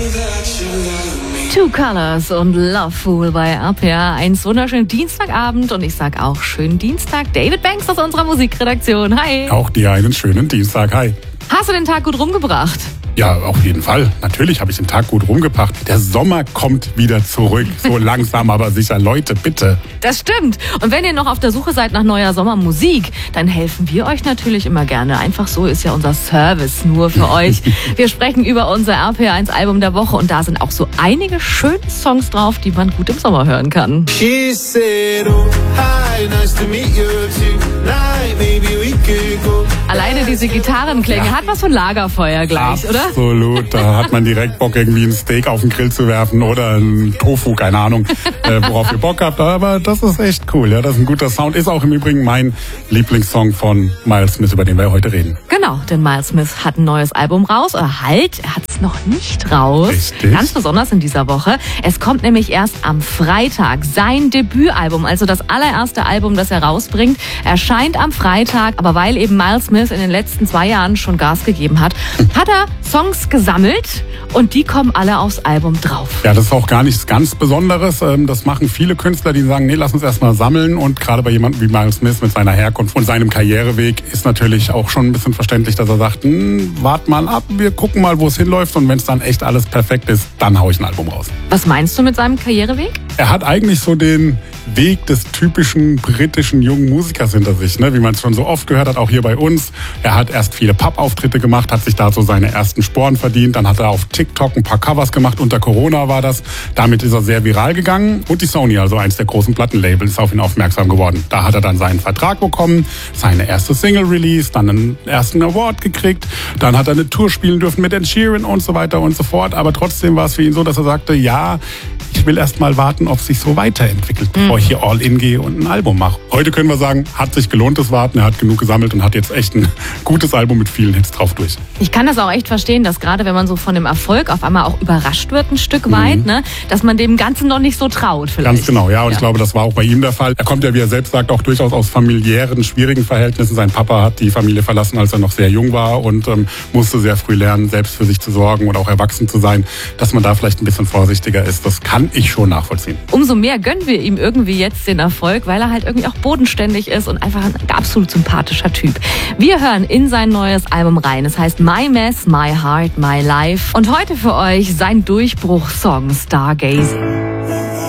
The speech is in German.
Two Colors und Love Fool bei RPA. Einen wunderschönen Dienstagabend und ich sag auch schönen Dienstag. David Banks aus unserer Musikredaktion. Hi. Auch dir einen schönen Dienstag. Hi. Hast du den Tag gut rumgebracht? Ja, auf jeden Fall. Natürlich habe ich den Tag gut rumgebracht. Der Sommer kommt wieder zurück. So langsam, aber sicher. Leute, bitte. Das stimmt. Und wenn ihr noch auf der Suche seid nach neuer Sommermusik, dann helfen wir euch natürlich immer gerne. Einfach so ist ja unser Service nur für euch. Wir sprechen über unser RPA1 Album der Woche und da sind auch so einige schöne Songs drauf, die man gut im Sommer hören kann. She said, oh, hi, nice to meet you tonight, maybe we could go. Alleine diese Gitarrenklänge hat was von Lagerfeuer gleich, oder? Absolut, da hat man direkt Bock, irgendwie ein Steak auf den Grill zu werfen oder ein Tofu, keine Ahnung, worauf ihr Bock habt. Aber das ist echt cool, ja, das ist ein guter Sound. Ist auch im Übrigen mein Lieblingssong von Miles Smith, über den wir heute reden. Genau, denn Miles Smith hat ein neues Album raus. Er hat es noch nicht raus. Richtig. Ganz besonders in dieser Woche. Es kommt nämlich erst am Freitag. Sein Debütalbum, also das allererste Album, das er rausbringt, erscheint am Freitag. Aber weil eben Miles Smith in den letzten 2 Jahren schon Gas gegeben hat, hat er Songs gesammelt und die kommen alle aufs Album drauf. Ja, das ist auch gar nichts ganz Besonderes. Das machen viele Künstler, die sagen, nee, lass uns erstmal sammeln. Und gerade bei jemandem wie Miles Smith mit seiner Herkunft und seinem Karriereweg ist natürlich auch schon ein bisschen verständlich, dass er sagt, wart mal ab, wir gucken mal, wo es hinläuft. Und wenn es dann echt alles perfekt ist, dann hau ich ein Album raus. Was meinst du mit seinem Karriereweg? Er hat eigentlich so den Weg des typischen britischen jungen Musikers hinter sich, ne? Wie man es schon so oft gehört hat, auch hier bei uns. Er hat erst viele Pub-Auftritte gemacht, hat sich da so seine ersten Sporen verdient. Dann hat er auf TikTok ein paar Covers gemacht, unter Corona war das. Damit ist er sehr viral gegangen. Und die Sony, also eins der großen Plattenlabels, ist auf ihn aufmerksam geworden. Da hat er dann seinen Vertrag bekommen, seine erste Single released, dann einen ersten Award gekriegt. Dann hat er eine Tour spielen dürfen mit Ed Sheeran und so weiter und so fort. Aber trotzdem war es für ihn so, dass er sagte, ja, ich will erst mal warten, ob es sich so weiterentwickelt, bevor ich hier all in gehe und ein Album mache. Heute können wir sagen, hat sich gelohnt, das Warten. Er hat genug gesammelt und hat jetzt echt ein gutes Album mit vielen Hits drauf durch. Ich kann das auch echt verstehen, dass gerade wenn man so von dem Erfolg auf einmal auch überrascht wird ein Stück weit, ne, dass man dem Ganzen noch nicht so traut vielleicht. Ganz genau, ja. Und ich glaube, das war auch bei ihm der Fall. Er kommt ja, wie er selbst sagt, auch durchaus aus familiären, schwierigen Verhältnissen. Sein Papa hat die Familie verlassen, als er noch sehr jung war und musste sehr früh lernen, selbst für sich zu sorgen und auch erwachsen zu sein. Dass man da vielleicht ein bisschen vorsichtiger ist, das kann ich schon nachvollziehen. Umso mehr gönnen wir ihm irgendwie jetzt den Erfolg, weil er halt irgendwie auch bodenständig ist und einfach ein absolut sympathischer Typ. Wir hören in sein neues Album rein. Es heißt My Mess, My Heart, My Life. Und heute für euch sein Durchbruchsong Stargaze.